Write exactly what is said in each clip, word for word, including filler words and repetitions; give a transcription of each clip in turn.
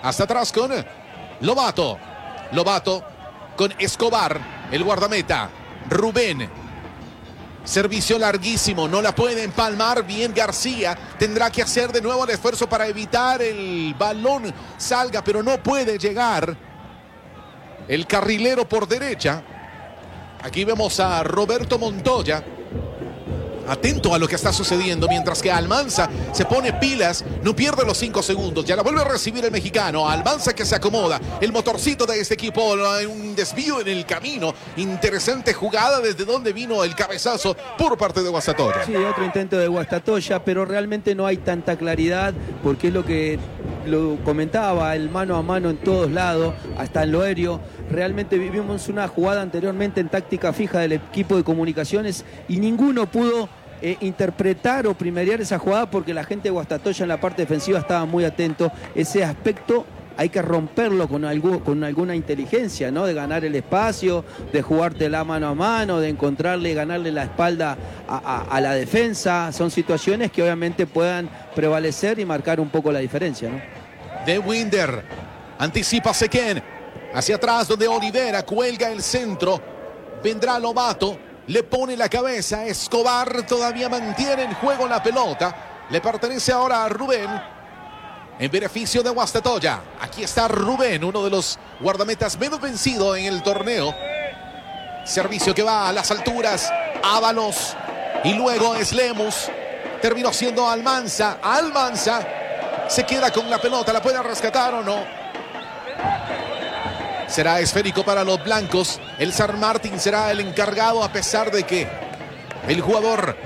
Hasta atrás con Lobato. Lobato con Escobar, el guardameta. Rubén. Servicio larguísimo, no la puede empalmar bien García. Tendrá que hacer de nuevo el esfuerzo para evitar el balón salga, pero no puede llegar el carrilero por derecha. Aquí vemos a Roberto Montoya, atento a lo que está sucediendo, mientras que Almanza se pone pilas, no pierde los cinco segundos, ya la vuelve a recibir el mexicano. Almanza que se acomoda, el motorcito de este equipo, un desvío en el camino, interesante jugada desde donde vino el cabezazo por parte de Guastatoya. Sí, otro intento de Guastatoya, pero realmente no hay tanta claridad, porque es lo que lo comentaba, el mano a mano en todos lados, hasta en lo aéreo. Realmente vivimos una jugada anteriormente en táctica fija del equipo de comunicaciones y ninguno pudo eh, interpretar o primerear esa jugada porque la gente de Guastatoya en la parte defensiva estaba muy atento. Ese aspecto hay que romperlo con, algo, con alguna inteligencia, ¿no? De ganar el espacio, de jugártela mano a mano, de encontrarle, ganarle la espalda a, a, a la defensa. Son situaciones que obviamente puedan prevalecer y marcar un poco la diferencia, ¿no? De Winder, anticipa Sequén. Hacia atrás donde Olivera cuelga el centro. Vendrá Lobato. Le pone la cabeza. Escobar todavía mantiene en juego la pelota. Le pertenece ahora a Rubén. En beneficio de Guastatoya. Aquí está Rubén, uno de los guardametas menos vencido en el torneo. Servicio que va a las alturas. Ábalos. Y luego es Lemus. Terminó siendo Almanza. Almanza se queda con la pelota. ¿La puede rescatar o no? Será esférico para los blancos. El San Martín será el encargado, a pesar de que el jugador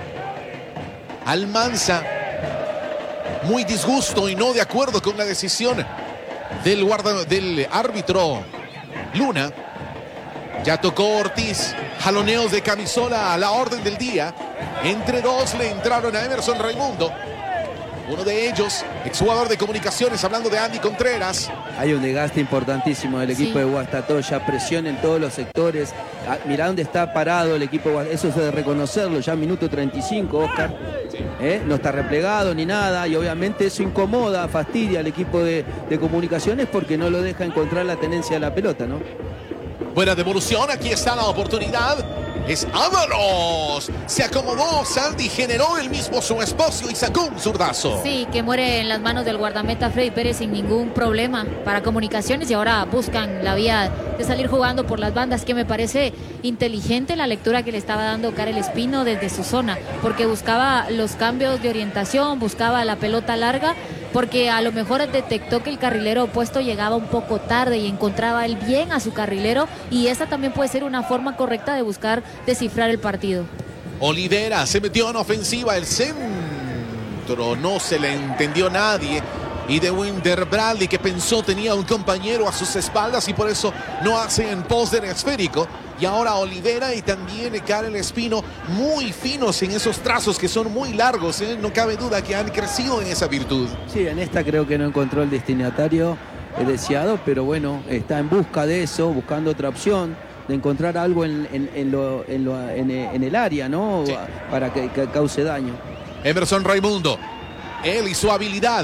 Almanza muy disgusto y no de acuerdo con la decisión del guarda, del árbitro Luna. Ya tocó Ortiz. Jaloneos de camisola a la orden del día. Entre dos le entraron a Emerson Raimundo. Uno de ellos, exjugador de comunicaciones, hablando de Andy Contreras. Hay un desgaste importantísimo del equipo sí. de Guastatoya, presión en todos los sectores. Ah, mirá dónde está parado el equipo de Guastatoya. Eso es de reconocerlo, ya minuto treinta y cinco, Oscar. Sí. ¿Eh? No está replegado ni nada, y obviamente eso incomoda, fastidia al equipo de, de comunicaciones porque no lo deja encontrar la tenencia de la pelota, ¿no? Buena devolución, aquí está la oportunidad. Es Ábalos. Se acomodó Sandy, generó el mismo su espacio y sacó un zurdazo. Sí, que muere en las manos del guardameta Freddy Pérez sin ningún problema para comunicaciones, y ahora buscan la vía de salir jugando por las bandas, que me parece inteligente la lectura que le estaba dando Karel Espino desde su zona, porque buscaba los cambios de orientación, buscaba la pelota larga, porque a lo mejor detectó que el carrilero opuesto llegaba un poco tarde y encontraba él bien a su carrilero, y esa también puede ser una forma correcta de buscar descifrar el partido. Olivera se metió en ofensiva, el centro no se le entendió nadie, y de Winder Bradley, que pensó tenía un compañero a sus espaldas y por eso no hace en pos del esférico. Y ahora Olivera y también Karel Espino, muy finos en esos trazos que son muy largos, ¿eh? No cabe duda que han crecido en esa virtud. Sí, en esta creo que no encontró el destinatario deseado, pero bueno, está en busca de eso, buscando otra opción, de encontrar algo en, en, en, lo, en, lo, en, en el área, ¿no? Sí. Para que, que cause daño. Emerson Raimundo, él y su habilidad.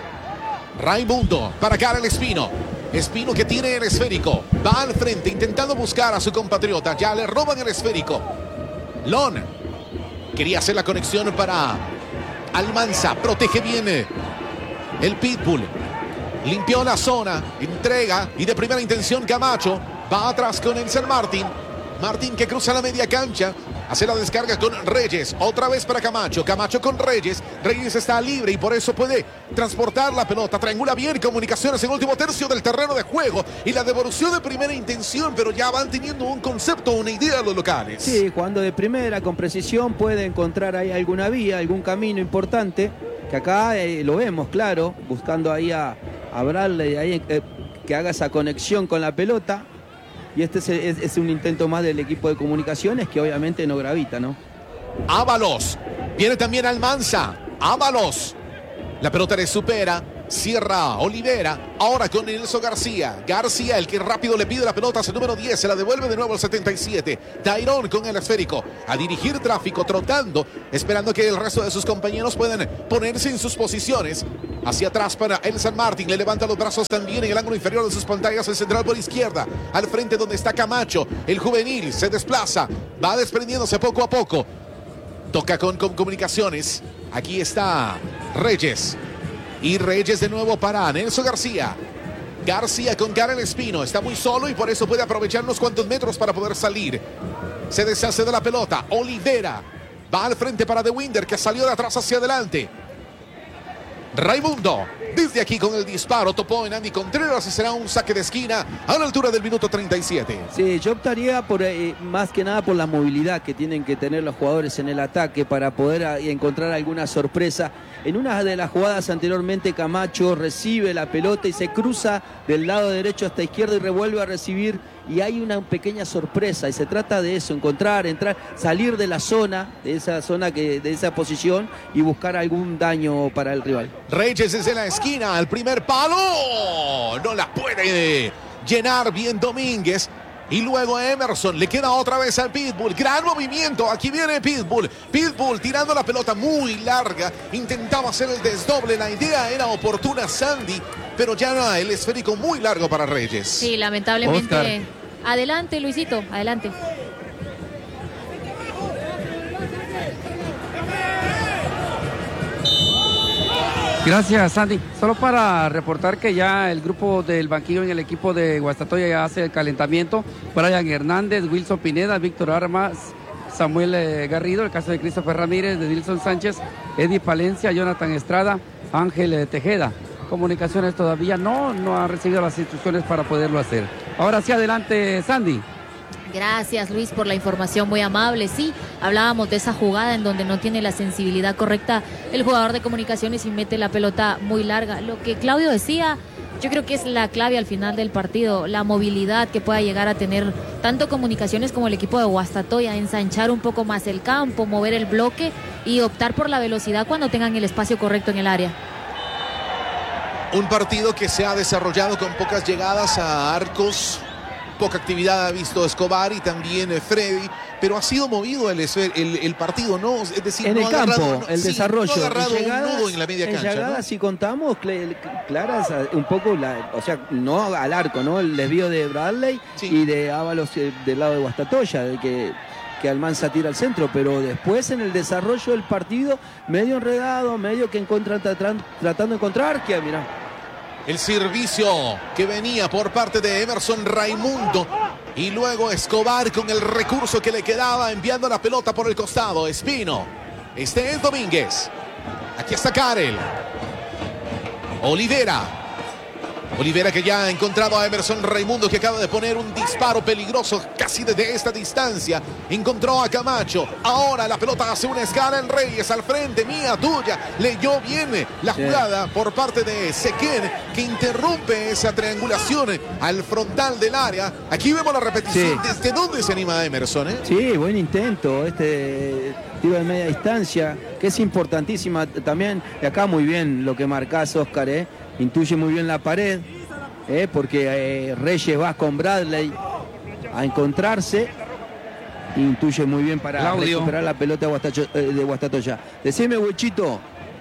Raimundo para Karel Espino. Espino, que tiene el esférico, va al frente intentando buscar a su compatriota. Ya le roban el esférico. Lon quería hacer la conexión para Almanza. Protege bien el Pitbull. Limpió la zona, entrega, y de primera intención Camacho va atrás con el San Martín. Martín, que cruza la media cancha, hace la descarga con Reyes, otra vez para Camacho. Camacho con Reyes. Reyes está libre y por eso puede transportar la pelota. Triangula bien Comunicaciones en último tercio del terreno de juego, y la devolución de primera intención, pero ya van teniendo un concepto, una idea los locales. Sí, jugando de primera con precisión puede encontrar ahí alguna vía, algún camino importante, que acá eh, lo vemos claro, buscando ahí a, a Bradley ahí, eh, que haga esa conexión con la pelota. Y este es, es, es un intento más del equipo de Comunicaciones, que obviamente no gravita, ¿no? Ábalos. Viene también Almanza. Ábalos. La pelota le supera. Cierra Olivera, ahora con Nelson García. García, el que rápido le pide la pelota a su número diez, se la devuelve de nuevo al setenta y siete. Tyrone con el esférico, a dirigir tráfico, trotando, esperando que el resto de sus compañeros puedan ponerse en sus posiciones. Hacia atrás para el San Martín, le levanta los brazos también en el ángulo inferior de sus pantallas, el central por izquierda, al frente donde está Camacho, el juvenil, se desplaza, va desprendiéndose poco a poco. Toca con, con Comunicaciones, aquí está Reyes. Y Reyes de nuevo para Nelson García. García con Karel Espino. Está muy solo y por eso puede aprovechar unos cuantos metros para poder salir. Se deshace de la pelota. Olivera va al frente para De Winder, que salió de atrás hacia adelante. Raimundo, desde aquí con el disparo, topó en Andy Contreras y será un saque de esquina a la altura del minuto treinta y siete. Sí, yo optaría por eh, más que nada por la movilidad que tienen que tener los jugadores en el ataque para poder a, encontrar alguna sorpresa. En una de las jugadas anteriormente, Camacho recibe la pelota y se cruza del lado derecho hasta izquierda y revuelve a recibir, y hay una pequeña sorpresa y se trata de eso, encontrar, entrar, salir de la zona, de esa zona, que, de esa posición, y buscar algún daño para el rival. Reyes desde la esquina, al primer palo, no la puede llenar bien Domínguez. Y luego Emerson, le queda otra vez al Pitbull. Gran movimiento, aquí viene Pitbull. Pitbull tirando la pelota muy larga. Intentaba hacer el desdoble, la idea era oportuna, Sandy. Pero ya no, el esférico muy largo para Reyes. Sí, lamentablemente. Oscar. Adelante, Luisito, adelante. Gracias, Sandy. Solo para reportar que ya el grupo del banquillo en el equipo de Guastatoya ya hace el calentamiento. Brian Hernández, Wilson Pineda, Víctor Armas, Samuel eh, Garrido, el caso de Christopher Ramírez, de Dilson Sánchez, Eddie Palencia, Jonathan Estrada, Ángel eh, Tejeda. Comunicaciones todavía no, no ha recibido las instrucciones para poderlo hacer. Ahora sí, adelante, Sandy. Gracias, Luis, por la información muy amable. Sí, hablábamos de esa jugada en donde no tiene la sensibilidad correcta el jugador de Comunicaciones y mete la pelota muy larga. Lo que Claudio decía, yo creo que es la clave al final del partido, la movilidad que pueda llegar a tener tanto Comunicaciones como el equipo de Guastatoya, ensanchar un poco más el campo, mover el bloque y optar por la velocidad cuando tengan el espacio correcto en el área. Un partido que se ha desarrollado con pocas llegadas a arcos, poca actividad ha visto Escobar y también eh, Freddy, pero ha sido movido el, el, el partido, ¿no? Es decir, en no el ha campo, agarrado, no, el sí, desarrollo. No ha agarrado llegadas, un nudo en la media cancha, llegadas, ¿no? si contamos, claras, un poco, la, o sea, no al arco, ¿no? El desvío de Bradley sí. y de Ábalos eh, del lado de Guastatoya, de que... que Almanza tira al centro, pero después en el desarrollo del partido, medio enredado, medio que encuentran, tratando de encontrar, que mira. El servicio que venía por parte de Emerson Raimundo y luego Escobar con el recurso que le quedaba enviando la pelota por el costado. Espino, este es Domínguez, aquí está Karel, Olivera. Olivera que ya ha encontrado a Emerson Raimundo, que acaba de poner un disparo peligroso casi desde esta distancia. Encontró a Camacho. Ahora la pelota hace una escala en Reyes al frente, mía, tuya. Leyó bien la jugada por parte de Sequén, que interrumpe esa triangulación al frontal del área. Aquí vemos la repetición. Sí. ¿Desde dónde se anima Emerson? Eh? Sí, buen intento. Este tiro de media distancia, que es importantísima también. De acá muy bien lo que marcás, Oscar, ¿eh? Intuye muy bien la pared, eh, porque eh, Reyes va con Bradley a encontrarse. Intuye muy bien para Claudio. recuperar la pelota de, Guastacho, eh, de Guastatoya. Decime, Huechito.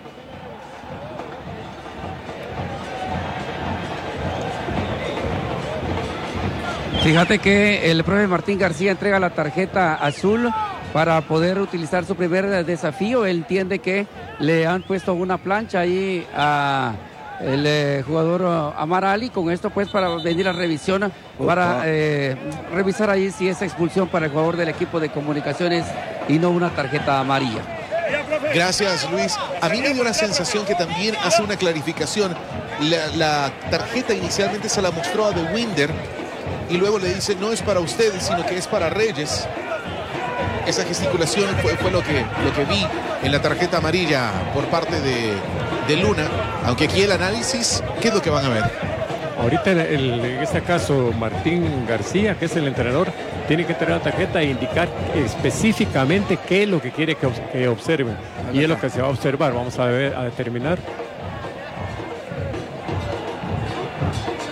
Fíjate que el profe Martín García entrega la tarjeta azul para poder utilizar su primer desafío. Él entiende que le han puesto una plancha ahí a... el eh, jugador uh, Amarali, con esto pues para venir a revisión, para eh, revisar ahí si es expulsión para el jugador del equipo de Comunicaciones y no una tarjeta amarilla. Gracias, Luis. A mí me dio la sensación que también hace una clarificación. La, la tarjeta inicialmente se la mostró a De Winder y luego le dice no es para ustedes, sino que es para Reyes. Esa gesticulación fue, fue lo, que, lo que vi en la tarjeta amarilla por parte de, de Luna. Aunque aquí el análisis, ¿qué es lo que van a ver? Ahorita el, el, en este caso Martín García, que es el entrenador, tiene que tener la tarjeta e indicar específicamente qué es lo que quiere que, que observen. Y es lo que se va a observar. Vamos a ver, a determinar.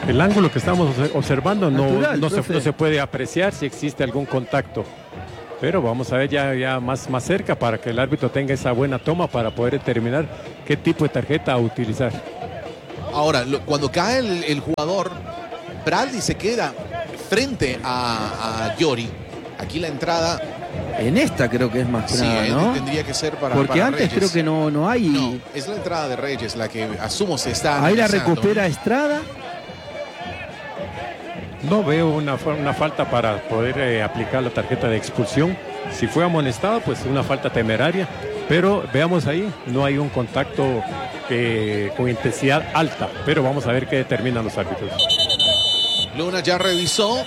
el ángulo que estamos observando no, Natural, no, se, profe. no se puede apreciar si existe algún contacto. Pero vamos a ver ya, ya más, más cerca para que el árbitro tenga esa buena toma para poder determinar qué tipo de tarjeta a utilizar. Ahora, lo- cuando cae el, el jugador, Bradley se queda frente a, a Yori. Aquí la entrada, En esta creo que es más que sí, nada, eh, ¿no? tendría que ser para Porque para antes Reyes. creo que no, no hay. No, es la entrada de Reyes la que asumo se está Ahí la analizando. recupera Estrada. No veo una, fa- una falta para poder eh, aplicar la tarjeta de expulsión. Si fue amonestado, pues una falta temeraria. Pero veamos ahí, no hay un contacto eh, con intensidad alta. Pero vamos a ver qué determinan los árbitros. Luna ya revisó.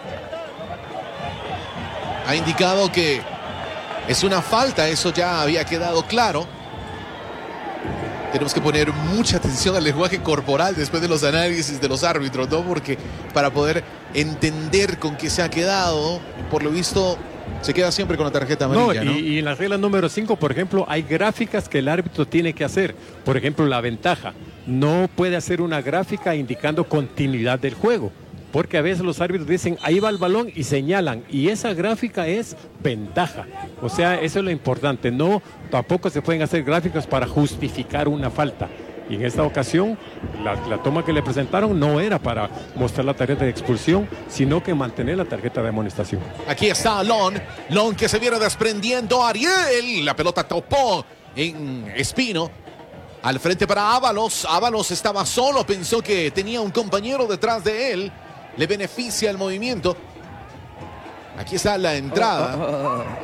Ha indicado que es una falta, eso ya había quedado claro. Tenemos que poner mucha atención al lenguaje corporal después de los análisis de los árbitros, ¿no? Porque para poder entender con qué se ha quedado, por lo visto, se queda siempre con la tarjeta No, amarilla, y, ¿no? y en la regla número cinco, por ejemplo, hay gráficas que el árbitro tiene que hacer. Por ejemplo, la ventaja. No puede hacer una gráfica indicando continuidad del juego. Porque a veces los árbitros dicen, ahí va el balón y señalan. Y esa gráfica es ventaja. O sea, eso es lo importante. No, tampoco se pueden hacer gráficas para justificar una falta. Y en esta ocasión, la, la toma que le presentaron no era para mostrar la tarjeta de expulsión, sino que mantener la tarjeta de amonestación. Aquí está Lon, Lon que se viene desprendiendo, Ariel, la pelota topó en Espino, al frente para Ábalos, Ábalos estaba solo, pensó que tenía un compañero detrás de él, le beneficia el movimiento, aquí está la entrada. Oh, oh, oh.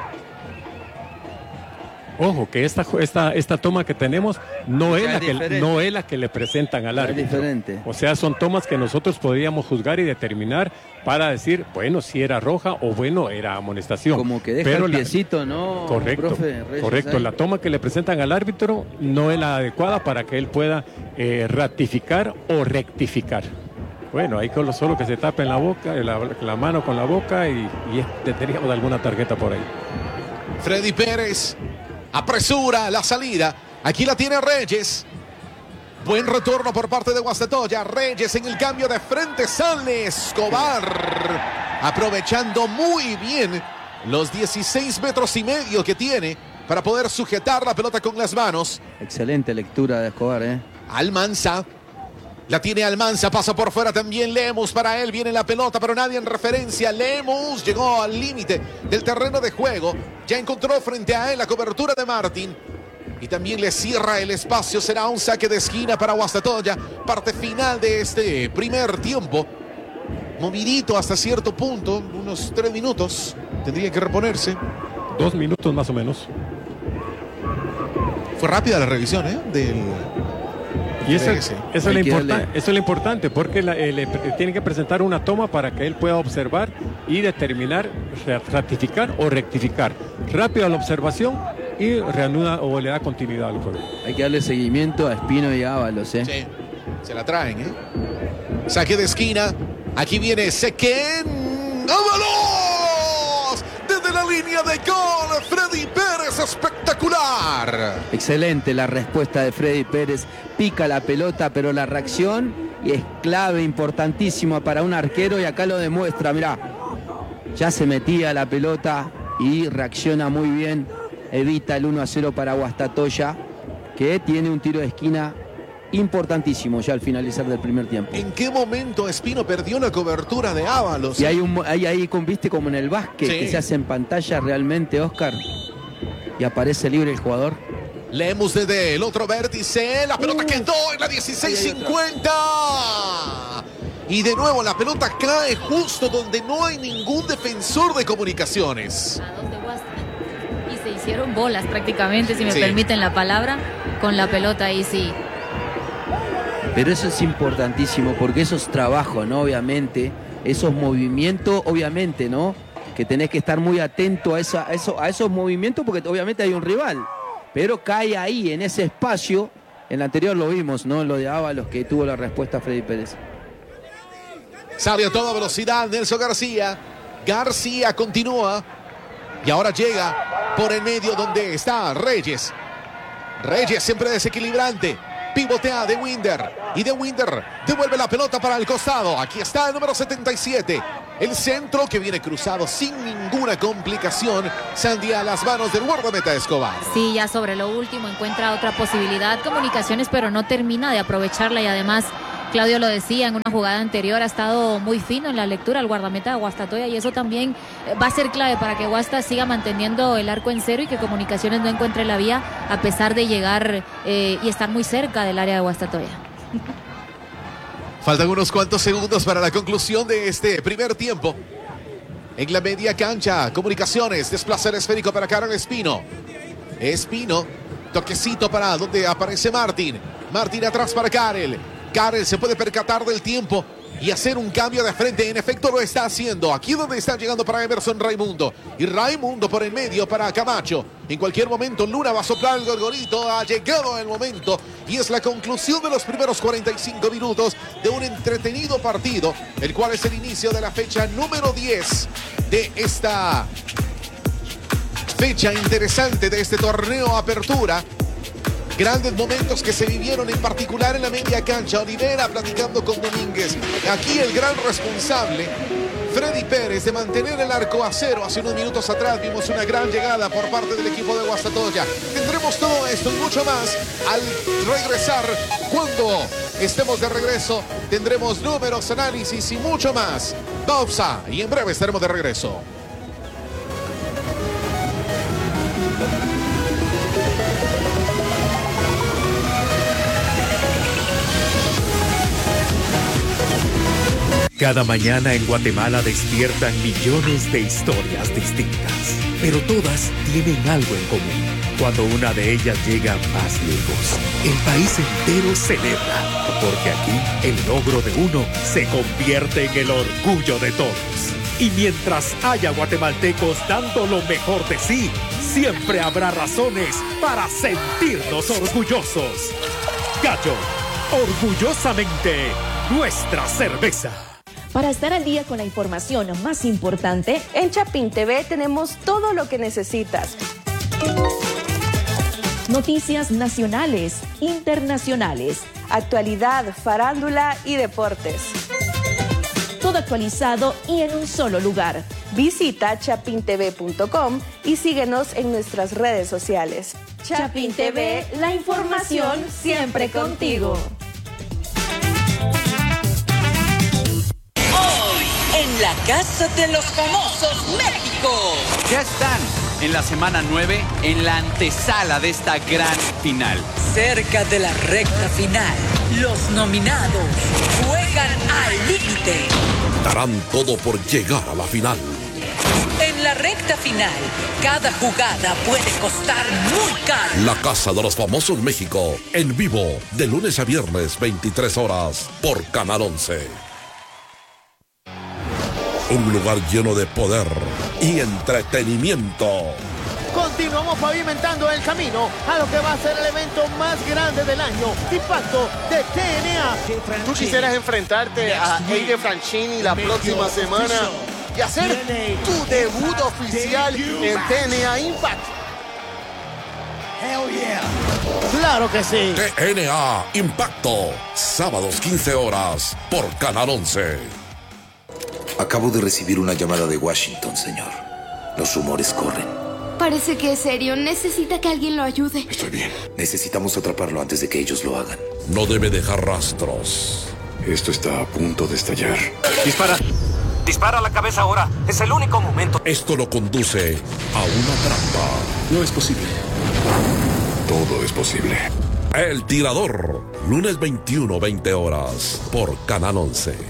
Ojo, que esta, esta, esta toma que tenemos no es, Ya la es que, diferente. no es la que le presentan al Es árbitro. diferente. O sea, son tomas que nosotros podríamos juzgar y determinar para decir, bueno, si era roja o bueno, era amonestación. Como que deja Pero el la- piecito, ¿no? Correcto, profe Reyes, correcto. ahí? La toma que le presentan al árbitro no es la adecuada para que él pueda eh, ratificar o rectificar. Bueno, ahí con lo solo que se tape en la boca, la, la mano con la boca y, y tendríamos alguna tarjeta por ahí. Freddy Pérez apresura la salida. Aquí la tiene Reyes. Buen retorno por parte de Guastatoya. Reyes en el cambio de frente. Sale Escobar. Aprovechando muy bien los dieciséis metros y medio que tiene para poder sujetar la pelota con las manos. Excelente lectura de Escobar, ¿eh? Almanza. La tiene Almanza, pasa por fuera también Lemus, para él viene la pelota, pero nadie en referencia. Lemus llegó al límite del terreno de juego, ya encontró frente a él la cobertura de Martín y también le cierra el espacio. Será un saque de esquina para Guastatoya, parte final de este primer tiempo. Movidito hasta cierto punto, unos tres minutos, tendría que reponerse. Dos minutos más o menos. Fue rápida la revisión, ¿eh? Del... Y eso, Sí, sí. eso, es lo Hay que importa- darle- eso es lo importante, porque la- eh, le tienen que presentar una toma para que él pueda observar y determinar, ra- ratificar o rectificar. Rápido a la observación y reanuda o le da continuidad al juego. Hay que darle seguimiento a Espino y a Ábalos, ¿eh? Sí, se la traen, ¿eh? Saque de esquina. Aquí viene Sequén. ¡Ábalos! Desde la línea de gol, Freddy Pérez, espectacular. Excelente la respuesta de Freddy Pérez. Pica la pelota, pero la reacción es clave, importantísima para un arquero y acá lo demuestra. Mirá, ya se metía la pelota y reacciona muy bien. Evita el uno a cero para Guastatoya, que tiene un tiro de esquina importantísimo ya al finalizar del primer tiempo. ¿En qué momento Espino perdió la cobertura de Ábalos? Y hay un hay ahí, con- viste, como en el básquet, Sí. que se hace en pantalla realmente, Oscar, y aparece libre el jugador. Lemus desde el otro vértice. La pelota Uh. quedó en la dieciséis Ahí hay otra. cincuenta. Y de nuevo la pelota cae justo donde no hay ningún defensor de comunicaciones. A dos de Guasta. Y se hicieron bolas prácticamente, si me Sí. permiten la palabra, con la pelota ahí sí. Pero eso es importantísimo porque eso es trabajo, ¿no? Obviamente, esos movimientos, obviamente, ¿no? Que tenés que estar muy atento a, esa, a, eso, a esos movimientos porque obviamente hay un rival. Pero cae ahí, en ese espacio. En el anterior lo vimos, ¿no? Lo de Ábalos, que tuvo la respuesta Freddy Pérez. Sale a toda velocidad Nelson García. García continúa. Y ahora llega por el medio donde está Reyes. Reyes siempre desequilibrante. Pivotea De Winder. Y De Winder devuelve la pelota para el costado. Aquí está el número setenta y siete. El centro que viene cruzado sin ninguna complicación. Sandy a las manos del guardameta Escobar. Sí, ya sobre lo último encuentra otra posibilidad. Comunicaciones, pero no termina de aprovecharla. Y además, Claudio lo decía en una jugada anterior, ha estado muy fino en la lectura el guardameta de Guastatoya. Y eso también va a ser clave para que Guasta siga manteniendo el arco en cero y que Comunicaciones no encuentre la vía a pesar de llegar eh, y estar muy cerca del área de Guastatoya. Faltan unos cuantos segundos para la conclusión de este primer tiempo. En la media cancha, Comunicaciones desplaza el esférico para Karel Espino. Espino, toquecito para donde aparece Martín. Martín atrás para Karel. Karel se puede percatar del tiempo y hacer un cambio de frente. En efecto lo está haciendo. Aquí donde está llegando para Emerson Raimundo. Y Raimundo por el medio para Camacho. En cualquier momento Luna va a soplar el gorgorito. Ha llegado el momento. Y es la conclusión de los primeros cuarenta y cinco minutos de un entretenido partido. El cual es el inicio de la fecha número diez de esta fecha interesante de este torneo Apertura. Grandes momentos que se vivieron en particular en la media cancha. Olivera platicando con Domínguez. Aquí el gran responsable, Freddy Pérez, de mantener el arco a cero. Hace unos minutos atrás vimos una gran llegada por parte del equipo de Guastatoya. Tendremos todo esto y mucho más al regresar. Cuando estemos de regreso tendremos números, análisis y mucho más. Pausa y en breve estaremos de regreso. Cada mañana en Guatemala despiertan millones de historias distintas, pero todas tienen algo en común. Cuando una de ellas llega más lejos, el país entero celebra, porque aquí el logro de uno se convierte en el orgullo de todos. Y mientras haya guatemaltecos dando lo mejor de sí, siempre habrá razones para sentirnos orgullosos. Gallo, orgullosamente nuestra cerveza. Para estar al día con la información más importante, en Chapín T V tenemos todo lo que necesitas. Noticias nacionales, internacionales, actualidad, farándula y deportes. Todo actualizado y en un solo lugar. Visita chapin t v punto com y síguenos en nuestras redes sociales. Chapín T V, la información siempre contigo. En la Casa de los Famosos México. Ya están en la semana nueve, en la antesala de esta gran final. Cerca de la recta final, los nominados juegan al límite. Darán todo por llegar a la final. En la recta final, cada jugada puede costar muy caro. La Casa de los Famosos México, en vivo, de lunes a viernes, veintitrés horas, por Canal once. Un lugar lleno de poder y entretenimiento. Continuamos pavimentando el camino a lo que va a ser el evento más grande del año. Impacto de T N A. ¿Tú quisieras enfrentarte a Eide Franchini la próxima semana y hacer tu debut oficial en T N A Impact? Hell yeah. Claro que sí. T N A Impacto, sábados quince horas, por Canal once. Acabo de recibir una llamada de Washington, señor. Los rumores corren. Parece que es serio. Necesita que alguien lo ayude. Estoy bien. Necesitamos atraparlo antes de que ellos lo hagan. No debe dejar rastros. Esto está a punto de estallar. Dispara. Dispara a la cabeza ahora. Es el único momento. Esto lo conduce a una trampa. No es posible. Todo es posible. El Tirador. Lunes veintiuno, veinte horas. Por Canal once.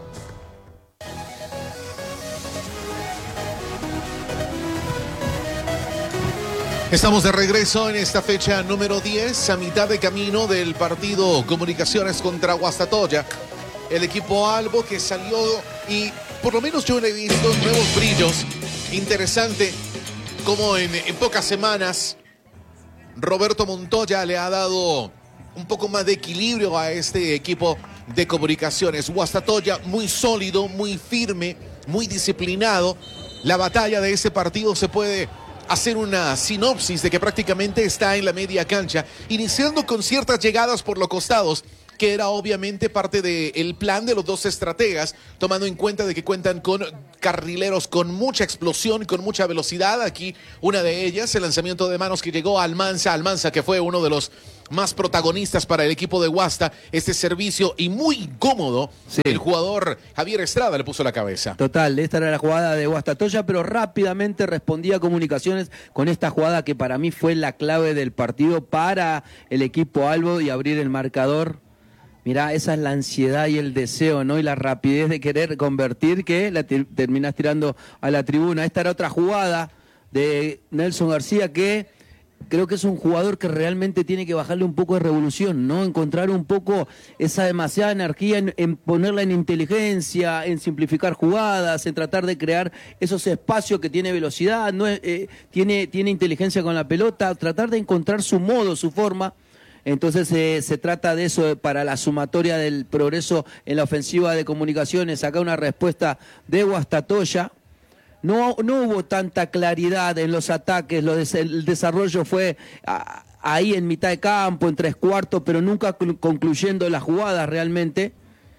Estamos de regreso en esta fecha número diez, a mitad de camino del partido Comunicaciones contra Guastatoya. El equipo albo que salió y por lo menos yo le he visto nuevos brillos. Interesante como en, en pocas semanas Roberto Montoya le ha dado un poco más de equilibrio a este equipo de Comunicaciones. Guastatoya muy sólido, muy firme, muy disciplinado. La batalla de ese partido se puede hacer una sinopsis de que prácticamente está en la media cancha, iniciando con ciertas llegadas por los costados, que era obviamente parte del plan de los dos estrategas, tomando en cuenta de que cuentan con carrileros con mucha explosión, con mucha velocidad. Aquí una de ellas, el lanzamiento de manos que llegó a Almanza, Almanza que fue uno de los más protagonistas para el equipo de Guasta, este servicio y muy incómodo, sí. El jugador Javier Estrada le puso la cabeza. Total, esta era la jugada de Guastatoya, pero rápidamente respondía a Comunicaciones con esta jugada que para mí fue la clave del partido para el equipo albo y abrir el marcador. Mirá, esa es la ansiedad y el deseo, ¿no? Y la rapidez de querer convertir que la terminás tirando a la tribuna. Esta era otra jugada de Nelson García que creo que es un jugador que realmente tiene que bajarle un poco de revolución, ¿no? Encontrar un poco esa demasiada energía en, en ponerla en inteligencia, en simplificar jugadas, en tratar de crear esos espacios que tiene velocidad, no eh, tiene, tiene inteligencia con la pelota, tratar de encontrar su modo, su forma. Entonces eh, se trata de eso para la sumatoria del progreso en la ofensiva de Comunicaciones. Acá una respuesta de Guastatoya. No, no hubo tanta claridad en los ataques, lo des el desarrollo fue a, ahí en mitad de campo, en tres cuartos, pero nunca concluyendo las jugadas realmente.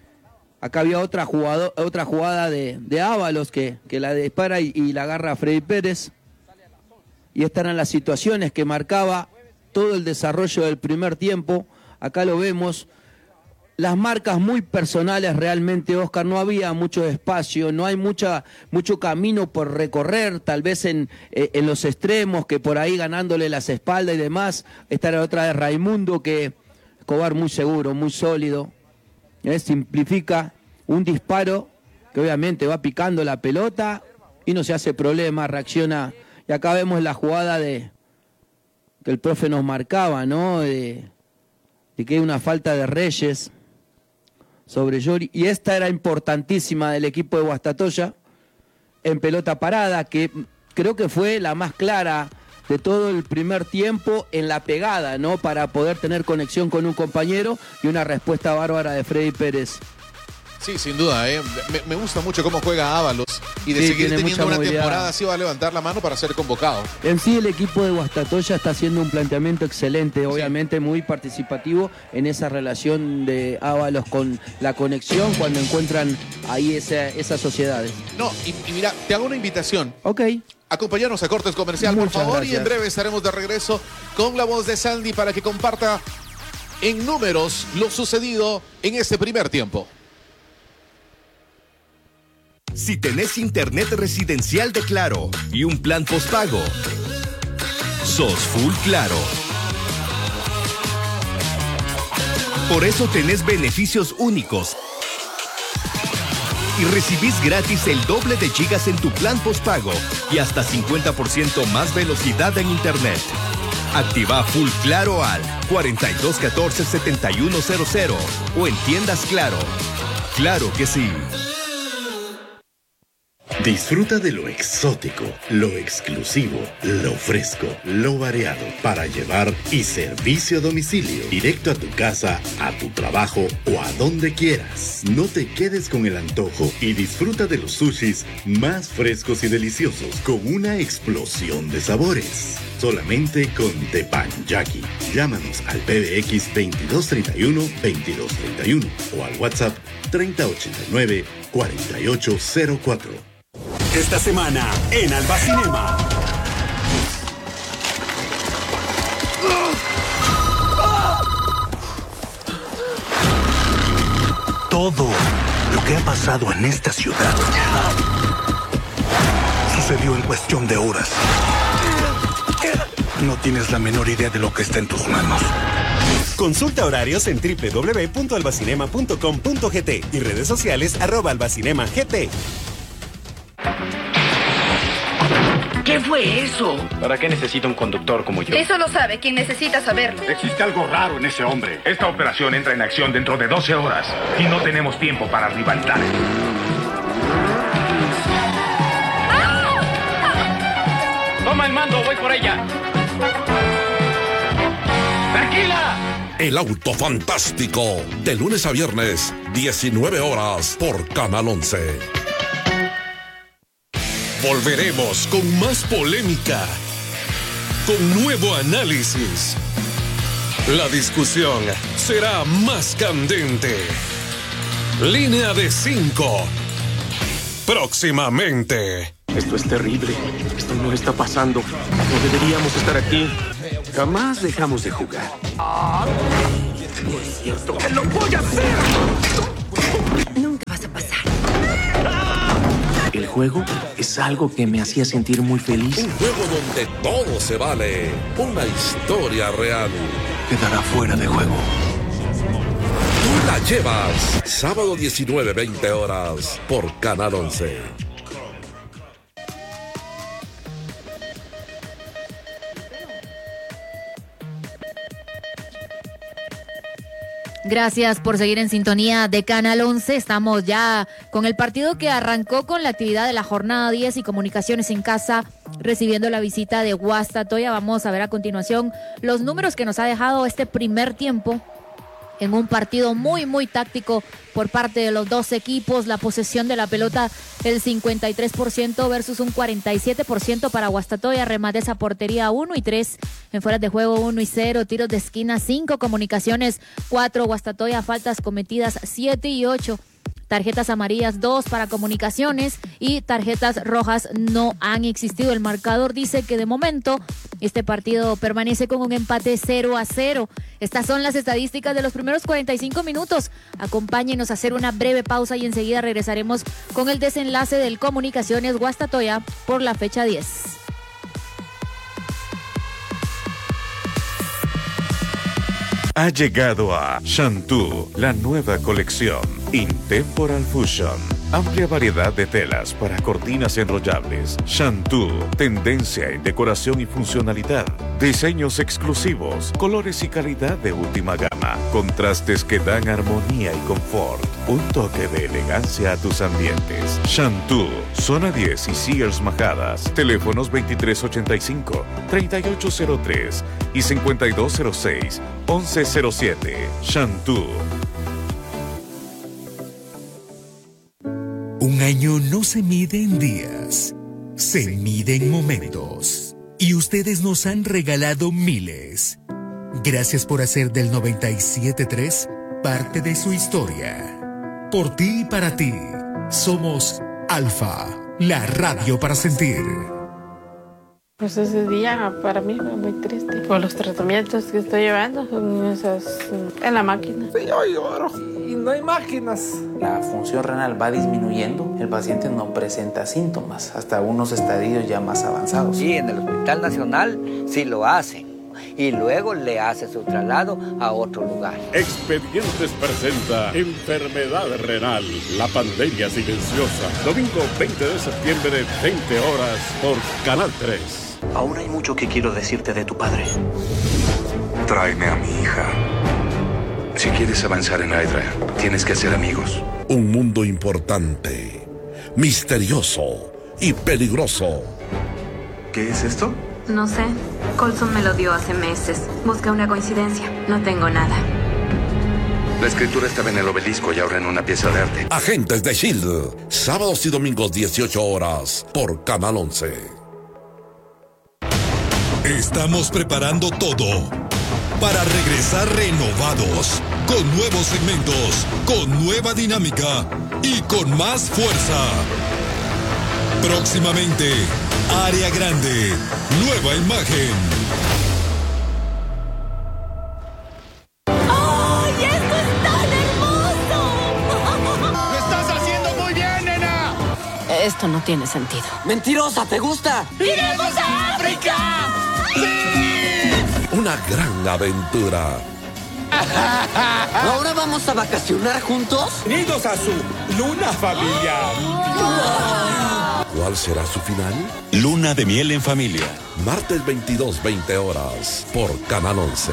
Acá había otra, jugado, otra jugada de, de Ábalos que, que la dispara y, y la agarra a Freddy Pérez. Y estas eran las situaciones que marcaba todo el desarrollo del primer tiempo. Acá lo vemos, las marcas muy personales realmente, Oscar, no había mucho espacio, no hay mucha, mucho camino por recorrer, tal vez en, eh, en los extremos, que por ahí ganándole las espaldas y demás. Esta era otra de Raimundo, que Escobar muy seguro, muy sólido, eh, simplifica un disparo que obviamente va picando la pelota y no se hace problema, reacciona. Y acá vemos la jugada de que el profe nos marcaba, ¿no? De, de que hay una falta de Reyes sobre Yori. Y esta era importantísima del equipo de Guastatoya en pelota parada, que creo que fue la más clara de todo el primer tiempo en la pegada, ¿no? Para poder tener conexión con un compañero y una respuesta bárbara de Freddy Pérez. Sí, sin duda, ¿eh? me, me gusta mucho cómo juega Ábalos y de sí, seguir teniendo una movilidad. temporada así va a levantar la mano para ser convocado. En sí el equipo de Guastatoya está haciendo un planteamiento excelente, obviamente sí. Muy participativo en esa relación de Ábalos con la conexión cuando encuentran ahí esa, esas sociedades. No, y, y mira, te hago una invitación. Ok. Acompáñanos a cortes comercial, Muchas por favor, gracias. Y en breve estaremos de regreso con la voz de Sandy para que comparta en números lo sucedido en este primer tiempo. Si tenés internet residencial de Claro y un plan postpago, sos full Claro. Por eso tenés beneficios únicos y recibís gratis el doble de gigas en tu plan postpago y hasta cincuenta por ciento más velocidad en internet. Activa Full Claro al cuatro dos uno cuatro, siete uno cero cero o en tiendas Claro. Claro que sí. Disfruta de lo exótico, lo exclusivo, lo fresco, lo variado para llevar y servicio a domicilio, directo a tu casa, a tu trabajo o a donde quieras. No te quedes con el antojo y disfruta de los sushis más frescos y deliciosos con una explosión de sabores. Solamente con Teppanyaki. Llámanos al P B X veintidós treinta y uno, veintidós treinta y uno o al WhatsApp treinta ochenta y nueve, cuarenta y ocho cero cuatro. Esta semana en Albacinema. Todo lo que ha pasado en esta ciudad sucedió en cuestión de horas. No tienes la menor idea de lo que está en tus manos. Consulta horarios en doble u doble u doble u punto albacinema punto com punto g t y redes sociales arroba albacinema gt. ¿Qué fue eso? ¿Para qué necesita un conductor como yo? Eso lo sabe quien necesita saberlo. Existe algo raro en ese hombre. Esta operación entra en acción dentro de doce horas y no tenemos tiempo para rivalizar. ¡Ah! Toma el mando, voy por ella. ¡Tranquila! El auto fantástico, de lunes a viernes, diecinueve horas por Canal once. Volveremos con más polémica, con nuevo análisis. La discusión será más candente. Línea de cinco. Próximamente. Esto es terrible. Esto no está pasando. No deberíamos estar aquí. Jamás dejamos de jugar. No es cierto que lo voy a hacer. Nunca vas a pasar. El juego es algo que me hacía sentir muy feliz. Un juego donde todo se vale. Una historia real. Quedará fuera de juego. Tú la llevas. Sábado diecinueve, veinte horas por Canal once. Gracias por seguir en sintonía de Canal once. Estamos ya con el partido que arrancó con la actividad de la jornada diez y Comunicaciones en casa recibiendo la visita de Guastatoya. Vamos a ver a continuación los números que nos ha dejado este primer tiempo en un partido muy, muy táctico por parte de los dos equipos. La posesión de la pelota, el cincuenta y tres por ciento versus un cuarenta y siete por ciento para Guastatoya. Remates a portería uno y tres, en fueras de juego uno y cero, tiros de esquina cinco, Comunicaciones cuatro, Guastatoya faltas cometidas siete y ocho. Tarjetas amarillas dos para Comunicaciones y tarjetas rojas no han existido. El marcador dice que de momento este partido permanece con un empate cero a cero. Estas son las estadísticas de los primeros cuarenta y cinco minutos. Acompáñenos a hacer una breve pausa y enseguida regresaremos con el desenlace del Comunicaciones Guastatoya por la fecha diez. Ha llegado a Shantou, la nueva colección Intemporal Fusion. Amplia variedad de telas para cortinas enrollables. Shantou, tendencia en decoración y funcionalidad. Diseños exclusivos, colores y calidad de última gama. Contrastes que dan armonía y confort. Un toque de elegancia a tus ambientes. Shantou, Zona diez y Sears Majadas. Teléfonos veintitrés ochenta y cinco, treinta y ocho cero tres y cincuenta y dos cero seis, once cero siete. Shantou. Un año no se mide en días, se mide en momentos. Y ustedes nos han regalado miles. Gracias por hacer del noventa y siete punto tres parte de su historia. Por ti y para ti, somos Alfa, la radio para sentir. Pues ese día para mí fue muy triste por los tratamientos que estoy llevando en, esas, en la máquina. Sí, yo lloro y no hay máquinas. La función renal va disminuyendo, el paciente no presenta síntomas, hasta unos estadios ya más avanzados. Sí, en el Hospital Nacional sí lo hacen y luego le hace su traslado a otro lugar. Expedientes presenta Enfermedad Renal, la pandemia silenciosa. Domingo veinte de septiembre, veinte horas por Canal tres. Aún hay mucho que quiero decirte de tu padre. Tráeme a mi hija. Si quieres avanzar en Hydra, tienes que hacer amigos. Un mundo importante, misterioso y peligroso. ¿Qué es esto? No sé. Coulson me lo dio hace meses. Busca una coincidencia. No tengo nada. La escritura estaba en el obelisco y ahora en una pieza de arte. Agentes de S H I E L D, sábados y domingos dieciocho horas por Canal once. Estamos preparando todo para regresar renovados, con nuevos segmentos, con nueva dinámica y con más fuerza. Próximamente, Área Grande, nueva imagen. ¡Ay, esto es tan hermoso! ¡Lo estás haciendo muy bien, nena! Esto no tiene sentido. ¡Mentirosa, te gusta! ¡Iremos a África! ¡Sí! Una gran aventura. ¿Ahora vamos a vacacionar juntos? Unidos a su luna familiar. ¿Cuál será su final? Luna de miel en familia. Martes veintidós, veinte horas por Canal once.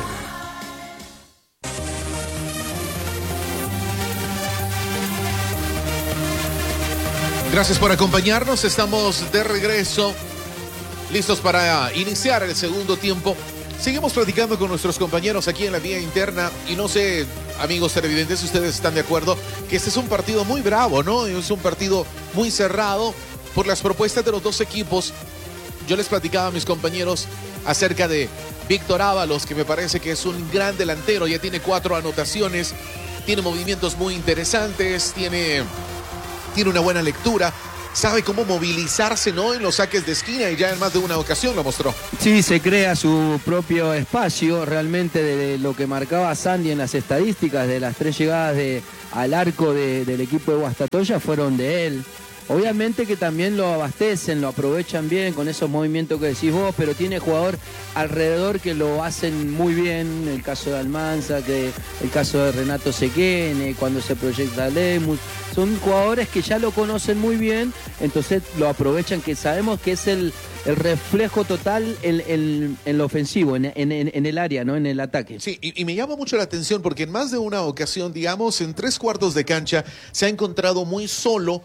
Gracias por acompañarnos. Estamos de regreso, listos para iniciar el segundo tiempo. Seguimos platicando con nuestros compañeros aquí en la vía interna y no sé, amigos televidentes, si ustedes están de acuerdo que este es un partido muy bravo, ¿no? Es un partido muy cerrado por las propuestas de los dos equipos. Yo les platicaba a mis compañeros acerca de Víctor Ábalos, que me parece que es un gran delantero, ya tiene cuatro anotaciones, tiene movimientos muy interesantes, tiene, tiene una buena lectura, sabe cómo movilizarse, ¿no?, en los saques de esquina, y ya en más de una ocasión lo mostró. Sí, se crea su propio espacio, realmente de lo que marcaba Sandy en las estadísticas de las tres llegadas de, al arco de, del equipo de Guastatoya fueron de él. Obviamente que también lo abastecen, lo aprovechan bien con esos movimientos que decís vos, pero tiene jugador alrededor que lo hacen muy bien, el caso de Almanza, que el caso de Renato Sequene, cuando se proyecta Lemus, son jugadores que ya lo conocen muy bien, entonces lo aprovechan, que sabemos que es el, el reflejo total en, en, en lo ofensivo, en, en, en el área, ¿no?, en el ataque. Sí, y, y me llama mucho la atención porque en más de una ocasión, digamos, en tres cuartos de cancha, se ha encontrado muy solo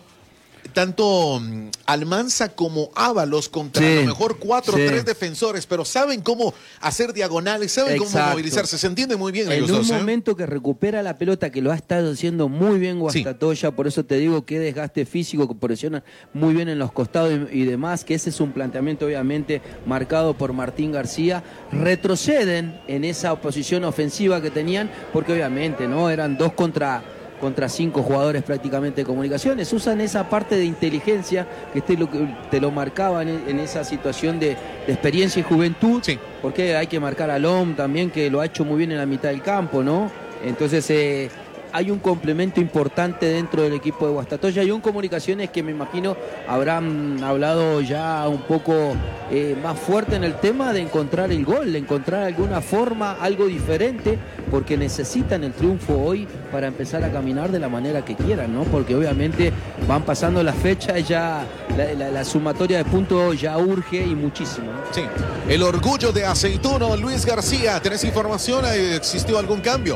tanto um, Almanza como Ábalos contra sí, a lo mejor cuatro o sí. tres defensores, pero saben cómo hacer diagonales, saben Exacto. cómo movilizarse, se entiende muy bien. En ellos un dos, momento ¿eh? que recupera la pelota, que lo ha estado haciendo muy bien Guastatoya, sí. por eso te digo que desgaste físico, que presiona muy bien en los costados y, y demás, que ese es un planteamiento obviamente marcado por Martín García. Retroceden en esa posición ofensiva que tenían, porque obviamente no eran dos contra contra cinco jugadores prácticamente de comunicaciones, usan esa parte de inteligencia que te lo, te lo marcaban en, en esa situación de, de experiencia y juventud, sí. porque hay que marcar a Lom también, que lo ha hecho muy bien en la mitad del campo, ¿no? Entonces eh, hay un complemento importante dentro del equipo de Guastatoya y un Comunicaciones que me imagino habrán hablado ya un poco eh, más fuerte en el tema de encontrar el gol, de encontrar alguna forma, algo diferente, porque necesitan el triunfo hoy para empezar a caminar de la manera que quieran, ¿no? Porque obviamente van pasando las fechas, ya la, la, la sumatoria de puntos ya urge y muchísimo, ¿no? Sí, el orgullo de Aceituno, Luis García, ¿tenés información? ¿Existió algún cambio?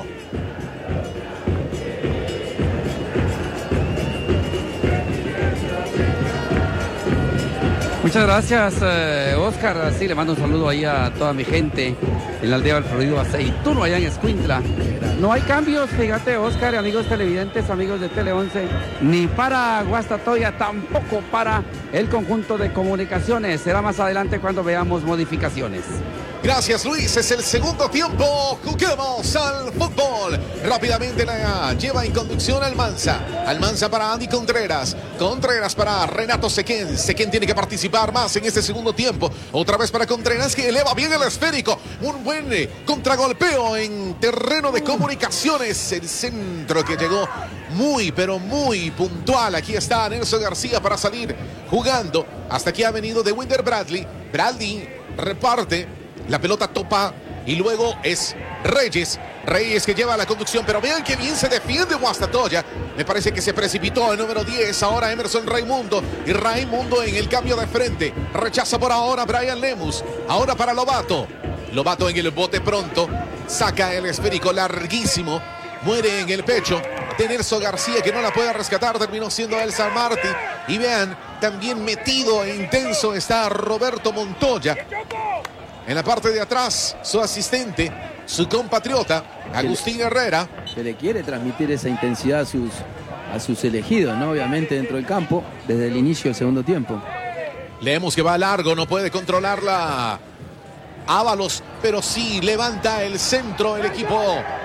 Muchas gracias, eh, Oscar. Sí, le mando un saludo ahí a toda mi gente en la aldea del Florido Aceituno, allá en Escuintla. No hay cambios, fíjate, Oscar, amigos televidentes, amigos de Tele once, ni para Guastatoya, tampoco para el conjunto de Comunicaciones. Será más adelante cuando veamos modificaciones. Gracias, Luis. Es el segundo tiempo. Juguemos al fútbol. Rápidamente la lleva en conducción Almanza. Almanza para Andy Contreras. Contreras para Renato Sequén. Sequén tiene que participar más en este segundo tiempo. Otra vez para Contreras, que eleva bien el esférico. Un buen eh, contragolpeo en terreno de Comunicaciones. El centro que llegó muy, pero muy puntual. Aquí está Nelson García para salir jugando. Hasta aquí ha venido de Winder Bradley. Bradley reparte. La pelota topa y luego es Reyes. Reyes que lleva la conducción, pero vean que bien se defiende Guastatoya. Me parece que se precipitó el número diez. Ahora Emerson Raimundo. Y Raimundo en el cambio de frente. Rechaza por ahora Brian Lemus. Ahora para Lobato. Lobato en el bote pronto. Saca el esférico larguísimo. Muere en el pecho de Nelson García, que no la puede rescatar. Terminó siendo Elsa Martí. Y vean, también metido e intenso está Roberto Montoya. En la parte de atrás, su asistente, su compatriota, Agustín Herrera. Se le quiere transmitir esa intensidad a sus, a sus elegidos, ¿no? Obviamente dentro del campo, desde el inicio del segundo tiempo. Leemos que va largo, no puede controlarla Ábalos, pero sí levanta el centro el equipo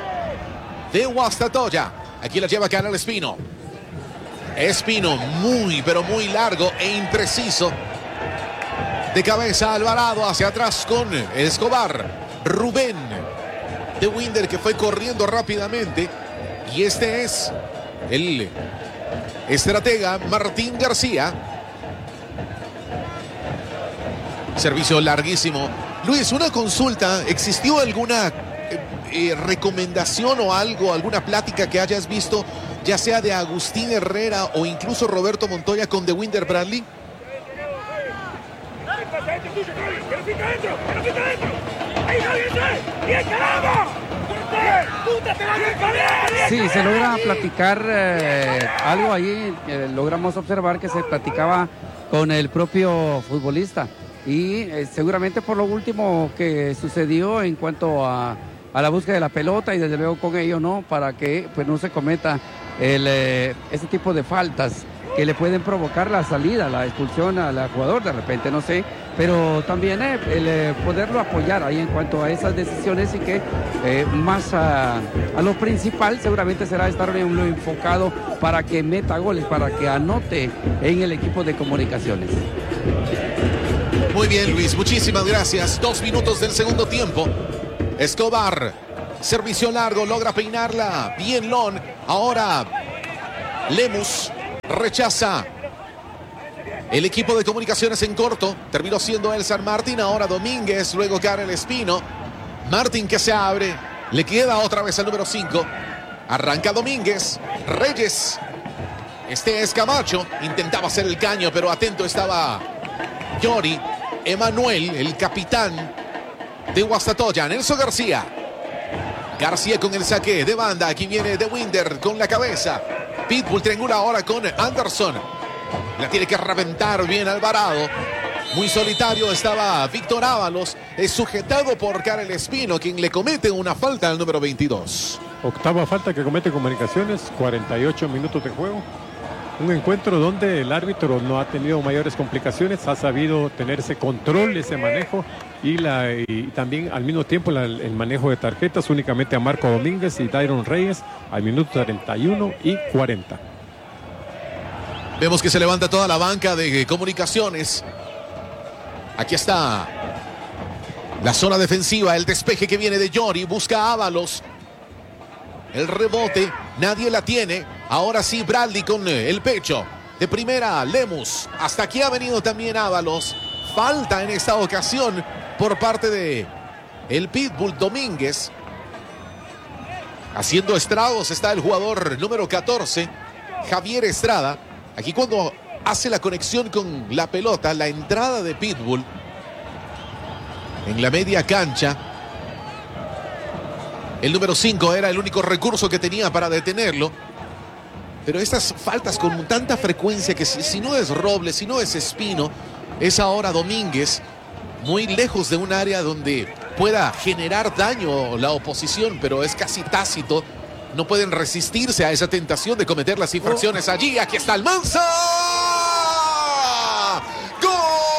de Guastatoya. Aquí la lleva Canal Espino. Espino muy, pero muy largo e impreciso. De cabeza Alvarado, hacia atrás con Escobar. Rubén de Winder, que fue corriendo rápidamente. Y este es el estratega Martín García. Servicio larguísimo. Luis, una consulta. ¿Existió alguna eh, eh, recomendación o algo, alguna plática que hayas visto, ya sea de Agustín Herrera o incluso Roberto Montoya con de Winder Bradley? Sí, se logra platicar eh, algo ahí, eh, logramos observar que se platicaba con el propio futbolista y eh, seguramente por lo último que sucedió en cuanto a, a la búsqueda de la pelota y desde luego con ello, ¿no? Para que pues no se cometa el, eh, ese tipo de faltas que le pueden provocar la salida, la expulsión al jugador de repente, no sé, pero también eh, el eh, poderlo apoyar ahí en cuanto a esas decisiones y que eh, más a, a lo principal seguramente será estar enfocado para que meta goles, para que anote en el equipo de Comunicaciones. Muy bien, Luis, muchísimas gracias. Dos minutos del segundo tiempo. Escobar, servicio largo, logra peinarla. Bien Lon, ahora Lemus rechaza. El equipo de Comunicaciones en corto. Terminó siendo el San Martín. Ahora Domínguez. Luego Karel Espino. Martín que se abre. Le queda otra vez el número cinco. Arranca Domínguez. Reyes. Este es Camacho. Intentaba hacer el caño, pero atento estaba Yori. Emanuel, el capitán de Guastatoya. Nelson García. García con el saque de banda. Aquí viene De Winder con la cabeza. Pitbull triangula ahora con Anderson. La tiene que reventar bien Alvarado. Muy solitario estaba Víctor Ábalos. Es sujetado por Karel Espino, quien le comete una falta al número veintidós. Octava falta que comete Comunicaciones. cuarenta y ocho minutos de juego. Un encuentro donde el árbitro no ha tenido mayores complicaciones. Ha sabido tener ese control, ese manejo. Y, la, y también al mismo tiempo la, el manejo de tarjetas únicamente a Marco Domínguez y Dairon Reyes al minuto treinta y uno y cuarenta. Vemos que se levanta toda la banca de Comunicaciones. Aquí está la zona defensiva, el despeje que viene de Yori, busca a Ábalos. El rebote, nadie la tiene. Ahora sí Bradley con el pecho. De primera Lemus, hasta aquí ha venido también Ábalos. Falta en esta ocasión por parte de el Pitbull Domínguez. Haciendo estragos está el jugador número catorce, Javier Estrada. Aquí cuando hace la conexión con la pelota, la entrada de Pitbull en la media cancha. El número cinco era el único recurso que tenía para detenerlo. Pero estas faltas con tanta frecuencia que si, si no es Robles, si no es Espino, es ahora Domínguez, muy lejos de un área donde pueda generar daño la oposición, pero es casi tácito. No pueden resistirse a esa tentación de cometer las infracciones allí. Aquí está Almanza.